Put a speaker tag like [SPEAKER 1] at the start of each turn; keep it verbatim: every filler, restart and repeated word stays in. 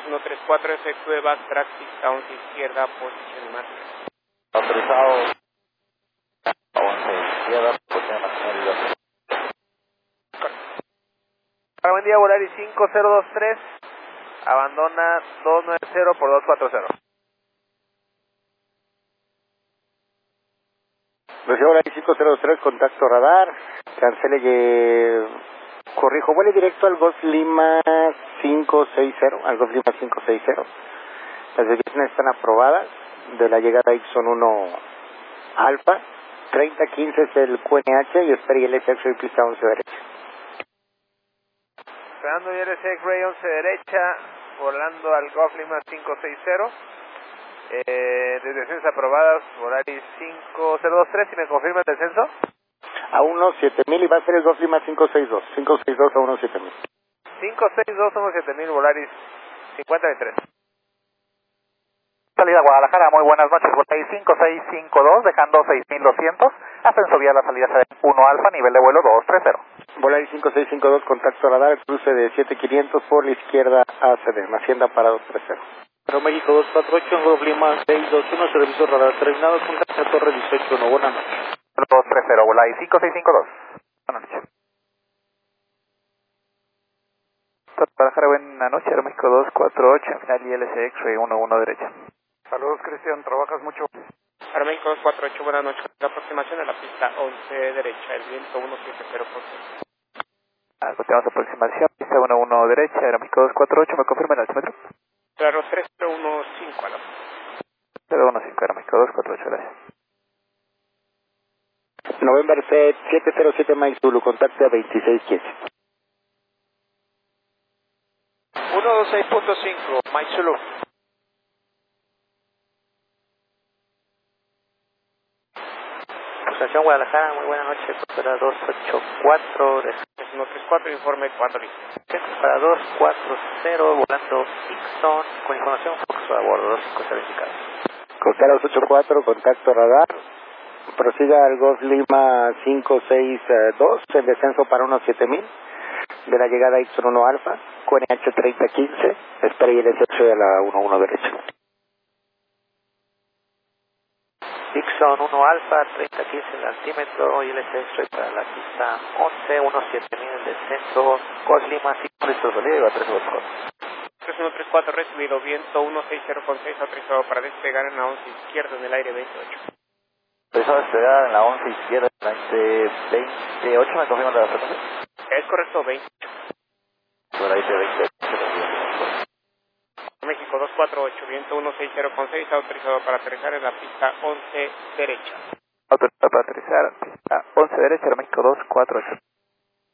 [SPEAKER 1] uno tres cuatro, efectúe backtrack, pista once izquierda, posición máxima.
[SPEAKER 2] Autorizado, once izquierda, posición máxima.
[SPEAKER 3] Para buen día, Volaris cinco cero dos tres, abandona dos nueve cero por dos cuatro cero.
[SPEAKER 4] Recibo Volaris cinco cero dos tres, contacto radar, cancele que... Corrijo, vuele directo al Golf Lima cinco seis cero, al Golf Lima cinco seis cero. Las desviaciones están aprobadas de la llegada a Ixon uno Alfa. treinta quince es el Q N H y espera el S X-Ray pista once derecha.
[SPEAKER 3] Esperando el S X-Ray once derecha, volando al Golf Lima cinco seis cero. Eh, desviaciones aprobadas, Volaris cinco cero dos tres, si me confirma el descenso.
[SPEAKER 4] A uno siete mil y va a ser el Golf Lima cinco seis dos. cinco seis dos a uno siete mil.
[SPEAKER 3] cinco seis dos, uno siete mil, Volaris cincuenta veintitrés.
[SPEAKER 2] Salida Guadalajara, muy buenas noches, Volaris cinco seis cinco dos, dejando seis mil doscientos, ascenso vía la salida uno Alfa, nivel de vuelo dos tres cero.
[SPEAKER 4] Volaris cinco seis cinco dos, contacto radar, cruce de siete quinientos por la izquierda A C D, Hacienda para dos tres cero.
[SPEAKER 5] Pero México dos cuatro ocho, Golf Lima seis dos uno, servicio radar terminado, contacto a Torre dieciocho uno, buenas noches.
[SPEAKER 2] dos tres cero, Volaris cinco seis cinco dos. Buenas noches. Guadalajara, buenas noches, Aeroméxico dos cuatro ocho, final I L S X-Ray uno uno derecha.
[SPEAKER 3] Saludos, Cristian, trabajas mucho.
[SPEAKER 1] Aeroméxico dos cuatro ocho, buenas noches. La aproximación a la pista once derecha, el viento uno siete cero por ciento.
[SPEAKER 2] Ah, continuamos aproximación, pista uno uno derecha, Aeroméxico dos cuatro ocho, ¿me confirma el altímetro?
[SPEAKER 1] Claro, tres cero uno cinco a la
[SPEAKER 2] cero uno cinco, Aeroméxico dos cuatro ocho, gracias.
[SPEAKER 4] November Fed siete cero siete Mike Zulu, contacto a veintiséis quince.
[SPEAKER 5] uno dos seis punto cinco, Mike Zulu. Estación Guadalajara, muy buena noche, para dos ocho cuatro,
[SPEAKER 1] uno tres cuatro, informe cuatro listo.
[SPEAKER 5] para dos cuatro cero, volando Ixon, con información Fox a bordo, dos cinco cero indicado.
[SPEAKER 4] Costa dos ocho cuatro, contacto radar, prosiga al Golf Lima cinco seis dos, en descenso para uno siete mil, de la llegada a Ixon uno Alfa, Q N H treinta quince, espera el S ocho de la uno uno derecha.
[SPEAKER 5] Ixon uno Alfa, treinta quince el altímetro y el S X para la pista once, uno siete mil el descenso, Golf Lima cinco listos de salida, tres dos cuatro.
[SPEAKER 1] tres uno tres cuatro, recibido, viento uno seis cero con seis, autorizado para despegar en la once izquierda en el aire veintiocho.
[SPEAKER 2] Autorizado a despegar en la once izquierda, en la veintiocho, ¿me confirman la frecuencia?
[SPEAKER 1] Es correcto, veinte.
[SPEAKER 2] Por ahí de veintiocho.
[SPEAKER 1] México dos cuatro ocho, viento uno seis cero con seis, autorizado para aterrizar en la pista once derecha.
[SPEAKER 2] Autorizado para aterrizar, pista once derecha, México dos cuatro ocho.